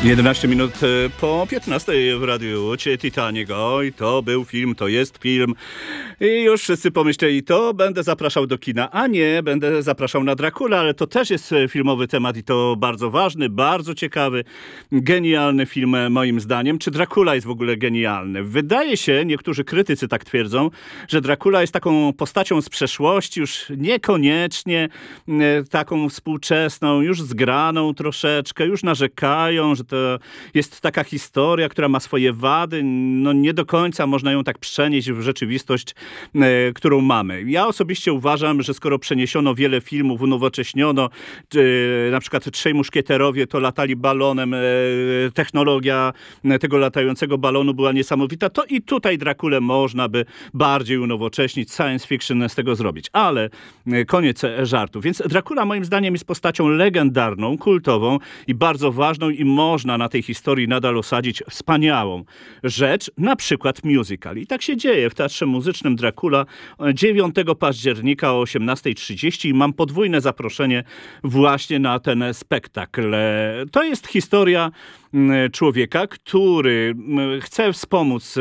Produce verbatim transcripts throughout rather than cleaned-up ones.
jedenaście minut po piętnastej w Radiu Łódź, Titanic. Oj, to był film, to jest film. I już wszyscy pomyśleli, to będę zapraszał do kina. A nie, będę zapraszał na Dracula, ale to też jest filmowy temat i to bardzo ważny, bardzo ciekawy, genialny film moim zdaniem. Czy Dracula jest w ogóle genialny? Wydaje się, niektórzy krytycy tak twierdzą, że Dracula jest taką postacią z przeszłości, już niekoniecznie taką współczesną, już zgraną troszeczkę, już narzekają, że to jest taka historia, która ma swoje wady, no nie do końca można ją tak przenieść w rzeczywistość, e, którą mamy. Ja osobiście uważam, że skoro przeniesiono wiele filmów, unowocześniono, e, na przykład Trzej Muszkieterowie to latali balonem, e, technologia tego latającego balonu była niesamowita, to i tutaj Drakulę można by bardziej unowocześnić, science fiction z tego zrobić. Ale e, koniec żartów. Więc Dracula moim zdaniem jest postacią legendarną, kultową i bardzo ważną i można na tej historii nadal osadzić wspaniałą rzecz, na przykład musical. I tak się dzieje w Teatrze Muzycznym Dracula dziewiątego października o osiemnastej trzydzieści i mam podwójne zaproszenie właśnie na ten spektakl. To jest historia człowieka, który chce wspomóc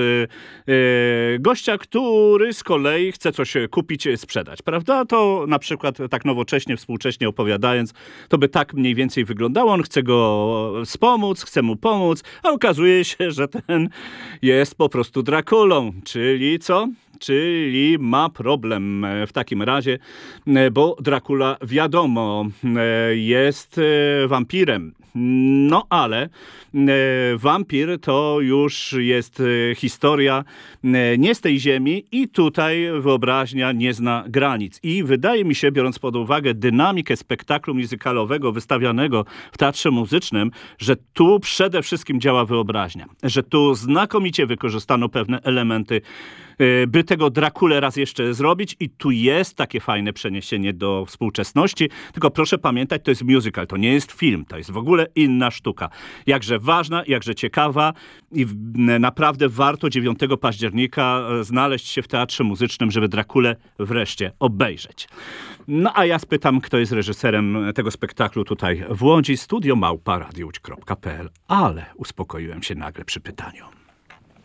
gościa, który z kolei chce coś kupić, sprzedać, prawda? To na przykład tak nowocześnie, współcześnie opowiadając, to by tak mniej więcej wyglądało. On chce go wspomóc, chce mu pomóc, a okazuje się, że ten jest po prostu Drakulą, czyli co? Czyli ma problem w takim razie, bo Dracula, wiadomo, jest wampirem. No ale wampir to już jest historia nie z tej ziemi i tutaj wyobraźnia nie zna granic. I wydaje mi się, biorąc pod uwagę dynamikę spektaklu muzykalowego wystawianego w Teatrze Muzycznym, że tu przede wszystkim działa wyobraźnia. Że tu znakomicie wykorzystano pewne elementy, by tego Drakulę raz jeszcze zrobić i tu jest takie fajne przeniesienie do współczesności. Tylko proszę pamiętać, to jest musical, to nie jest film, to jest w ogóle inna sztuka. Jakże ważna, jakże ciekawa i naprawdę warto dziewiątego października znaleźć się w Teatrze Muzycznym, żeby Drakulę wreszcie obejrzeć. No a ja spytam, kto jest reżyserem tego spektaklu tutaj w Łodzi. Studio małpa radio łódź kropka p l, ale uspokoiłem się nagle przy pytaniu.